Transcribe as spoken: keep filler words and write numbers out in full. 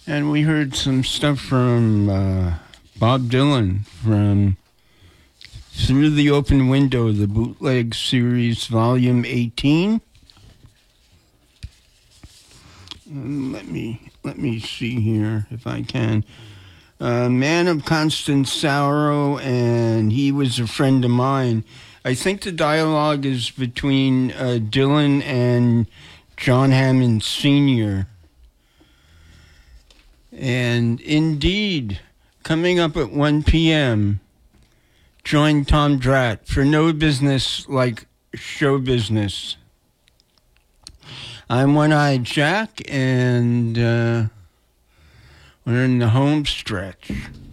And we heard some stuff from uh, Bob Dylan from Through the Open Window, the Bootleg Series, Volume eighteen. And let me let me see here if I can. Uh, Man of Constant Sorrow, and He Was a Friend of Mine. I think the dialogue is between uh, Dylan and John Hammond Senior And indeed, coming up at one p.m., join Tom Dratt for No Business Like Show Business. I'm One-Eyed Jack, and uh, we're in the home stretch.